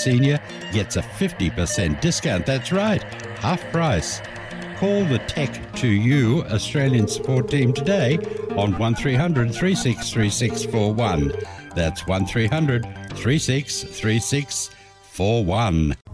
senior gets a 50% discount. That's right, half price. Call the Tech2U Australian support team today on 1300 363641. That's 1300 363641.